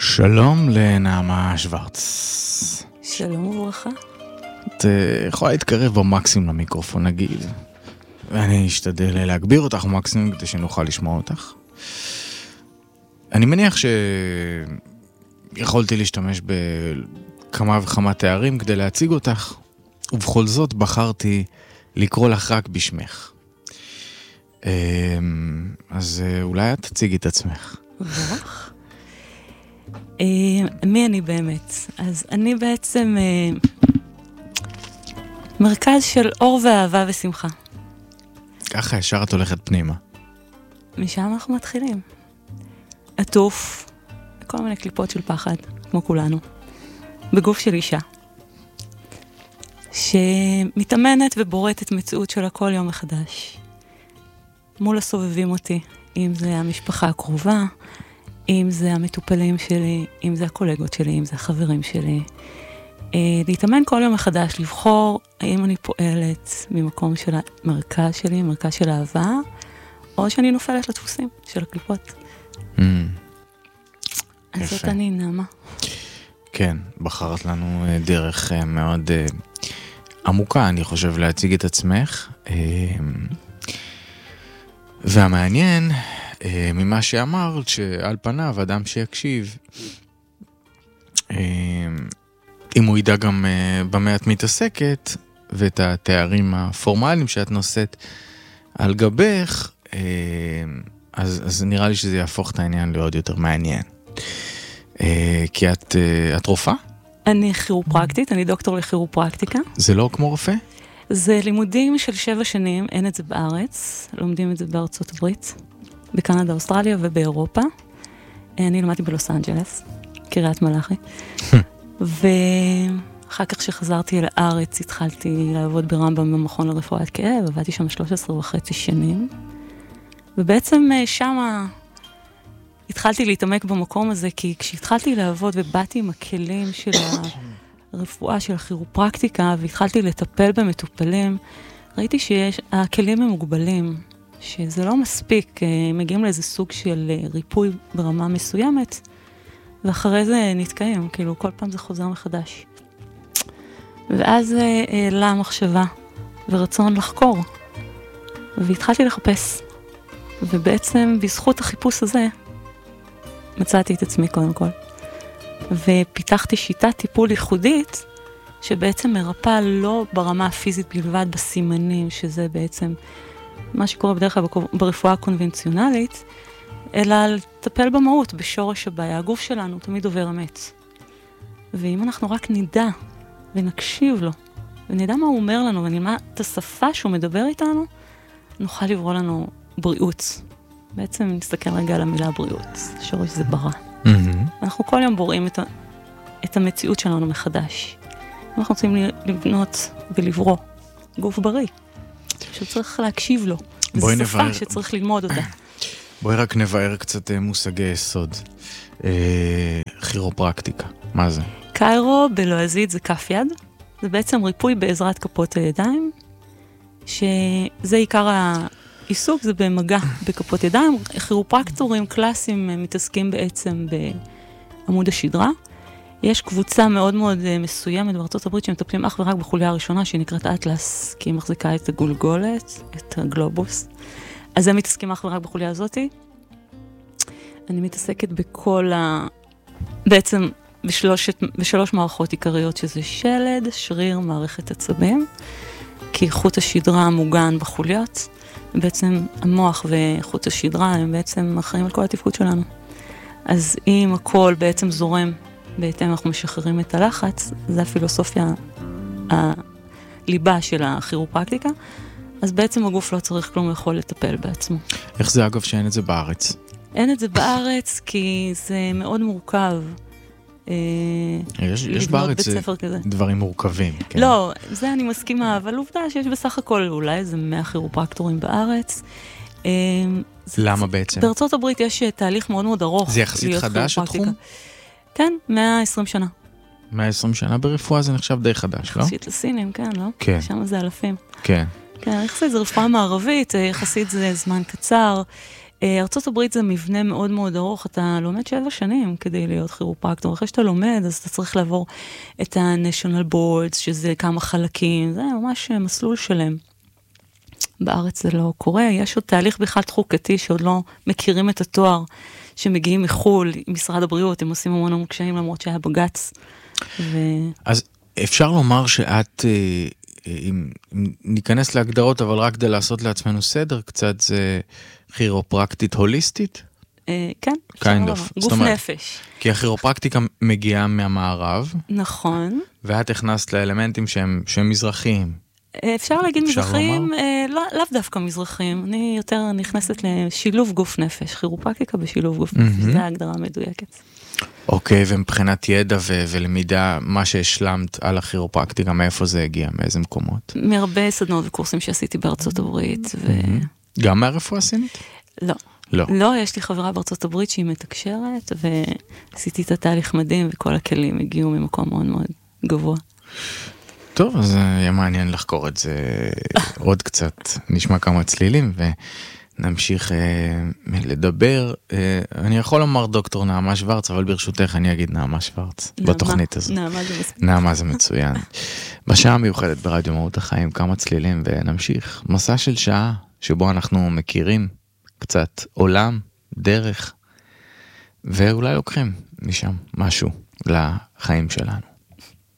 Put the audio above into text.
שלום לנעמה שוורץ. שלום וברכה. את יכולה להתקרב במקסימום למיקרופון, נגיד. ואני אשתדל להגביר אותך במקסימום כדי שנוכל לשמוע אותך. אני מניח שיכולתי להשתמש בכמה וכמה תארים כדי להציג אותך, ובכל זאת בחרתי לקרוא לך רק בשמך. אז אולי את תציגי את עצמך. ברוך. מי אני באמת? אז אני בעצם מרכז של אור ואהבה ושמחה. ככה ישר את הולכת פנימה. משם אנחנו מתחילים. עטוף, כל מיני קליפות של פחד, כמו כולנו, בגוף של אישה, שמתאמנת ובורטת מציאות שלה כל יום מחדש. מול הסובבים אותי, אם זה המשפחה הקרובה, אם זה המטופלים שלי, אם זה הקולגות שלי, אם זה החברים שלי. להתאמן כל יום מחדש, לבחור האם אני פועלת ממקום של המרכז שלי, מרכז של אהבה, או שאני נופלת לדפוסים של הקליפות. אז זאת אני, נעמה. כן, בחרת לנו דרך מאוד עמוקה, אני חושב, להציג את עצמך. והמעניין, ממה שאמרת, שעל פניו, אדם שיקשיב, אם הוא ידע גם במה את מתעסקת, ואת התארים הפורמליים שאת נושאת על גבך, אז נראה לי שזה יהפוך את העניין לעוד יותר מעניין. כי את רופאה? אני כירופרקטית, אני דוקטור לכירופרקטיקה. זה לא כמו רופא? זה לימודים של 7 שנים, אין את זה בארץ, לומדים את זה בארצות הברית, בקנדה, אוסטרליה ובאירופה. אני למדתי בלוס אנג'לס, קריית מלאכי. ואחר כך שחזרתי לארץ, התחלתי לעבוד ברמב"ם במכון לרפואת כאב, עבדתי שם 13.5 שנים. ובעצם שמה התחלתי להתעמק במקום הזה, כי כשהתחלתי לעבוד ובאתי עם הכלים של הרפואה, של הכירופרקטיקה, והתחלתי לטפל במטופלים, ראיתי שהכלים הם מוגבלים, שזה לא מספיק, מגיעים לאיזה סוג של ריפוי ברמה מסוימת, ואחרי זה נתקיים, כאילו כל פעם זה חוזר מחדש. ואז העלה מחשבה ורצון לחקור, והתחלתי לחפש. ובעצם בזכות החיפוש הזה, מצאתי את עצמי קודם כל. ופיתחתי שיטת טיפול ייחודית, שבעצם מרפאה לא ברמה הפיזית בלבד בסימנים, שזה בעצם מה שקורה בדרך כלל ברפואה הקונבנציונלית, אלא לטפל במהות, בשורש הבעיה. הגוף שלנו תמיד עובר אמת. ואם אנחנו רק נדע ונקשיב לו, ונדע מה הוא אומר לנו, ונלמד את השפה שהוא מדבר איתנו, נוכל לברוא לנו בריאות. בעצם נסתכל רגע על המילה בריאות. שורש זה ברא. אנחנו כל יום בוראים את המציאות שלנו מחדש. אנחנו רוצים לבנות ולברוא גוף בריא, שצריך להקשיב לו. זו שפה שצריך ללמוד אותה. בואי רק נבהר קצת מושגי יסוד. כירופרקטיקה, מה זה? קיירו בלועזית זה כף יד. זה בעצם ריפוי בעזרת כפות הידיים, שזה עיקר העיסוק, זה במגע בכפות ידיים. כירופרקטורים קלאסיים מתעסקים בעצם בעמוד השדרה. יש קבוצה מאוד מאוד מסוימת בארצות הברית שמטפלים אך ורק בחוליה הראשונה, שהיא נקראת אטלס, כי היא מחזיקה את הגולגולת, את הגלובוס. אז הם מתעסקים אך ורק בחוליה הזאת. אני מתעסקת בכל בעצם בשלוש מערכות עיקריות, שזה שלד, שריר, מערכת עצבים, כי חוט השדרה מוגן בחוליות, בעצם המוח וחוט השדרה הם בעצם אחראים על כל התפקוד שלנו. אז אם הכל בעצם זורם, בהתאם אנחנו משחררים את הלחץ, זה הפילוסופיה, הליבה של הכירופרקטיקה, אז בעצם הגוף לא צריך כלום, יכול לטפל בעצמו. איך זה אגב שאין את זה בארץ? אין את זה בארץ כי זה מאוד מורכב. יש בארץ דברים מורכבים. כן. לא, זה אני מסכימה, אבל עובדה שיש בסך הכל אולי איזה 100 כירופרקטורים בארץ. למה בעצם? בארצות הברית יש תהליך מאוד מאוד ארוך. זה יחסית חדש התחום? כן, 120 שנה. 120 שנה ברפואה זה נחשב די חדש, לא? יחסית לסינים, כן, לא? כן. שם זה אלפים. כן. כן, יחסית זה רפואה מערבית, יחסית זה זמן קצר. ארצות הברית זה מבנה מאוד מאוד ארוך, אתה לומד 7 שנים כדי להיות כירופרקטור, אחרי שאתה לומד, אז אתה צריך לעבור את ה-National Boards, שזה כמה חלקים, זה ממש מסלול שלם. בארץ זה לא קורה, יש עוד תהליך בכלל חוקתי שעוד לא מכירים את התואר, שמגיעים מחול, משרד הבריאות, הם עושים המון קשיים למרות שהיה בגץ. אז אפשר לומר שאת, אם ניכנס להגדרות, אבל רק כדי לעשות לעצמנו סדר קצת, זה כירופרקטית הוליסטית? כן, גוף נפש. כי הכירופרקטיקה מגיעה מהמערב. נכון. ואת הכנסת לאלמנטים שהם מזרחיים. אפשר להגיד מזרחים, לאו דווקא מזרחים. אני יותר נכנסת לשילוב גוף נפש, כירופרקטיקה בשילוב גוף נפש, זו ההגדרה המדויקת. אוקיי, ומבחינת ידע ולמידה, מה שהשלמת על הכירופרקטיקה, מאיפה זה הגיע, מאיזה מקומות? מהרבה סדנות וקורסים שעשיתי בארצות הברית. גם מהרפואה סינית? לא. לא, יש לי חברה בארצות הברית שהיא מתקשרת, ועשיתי את התהליך מדהים, וכל הכלים הגיעו ממקום מאוד מאוד גבוה. טוב, אז יהיה מעניין לחקור את זה עוד קצת, נשמע כמה צלילים, ונמשיך לדבר. אני יכול לומר דוקטור נעמה שוורץ, אבל ברשותך אני אגיד נעמה שוורץ, בתוכנית הזאת. נעמה זה מספיק. נעמה זה מצוין. בשעה מיוחדת ברדיו מהות החיים, כמה צלילים, ונמשיך. מסע של שעה, שבו אנחנו מכירים קצת עולם, דרך, ואולי לוקחים משם משהו לחיים שלנו.